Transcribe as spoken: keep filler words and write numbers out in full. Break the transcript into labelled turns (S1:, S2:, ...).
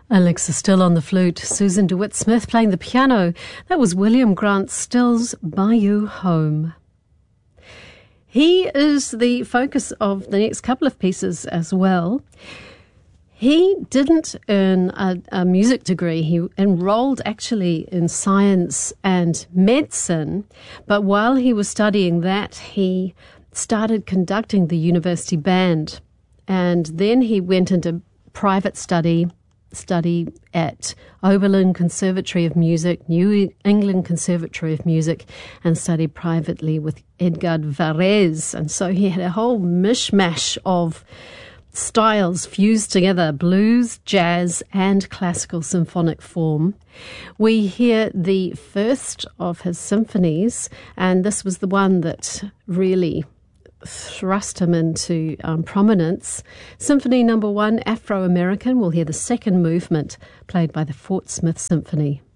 S1: Alexa Still on the flute, Susan DeWitt Smith playing the piano. That was William Grant Still's Bayou Home. He is the focus of the next couple of pieces as well. He didn't earn a, a music degree. He enrolled actually in science and medicine, but while he was studying that, he started conducting the university band, and then he went into private study, study at Oberlin Conservatory of Music, New England Conservatory of Music, and studied privately with Edgar Varese. And so he had a whole mishmash of styles fused together, blues, jazz, and classical symphonic form. We hear the first of his symphonies, and this was the one that really thrust him into um, prominence. Symphony number one, Afro-American. We'll hear the second movement played by the Fort Smith Symphony.